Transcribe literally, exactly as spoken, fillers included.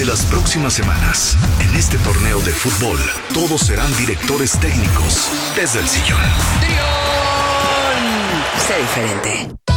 las próximas semanas, en este torneo de fútbol, todos serán directores técnicos desde el sillón. ¡Trión! Sé diferente.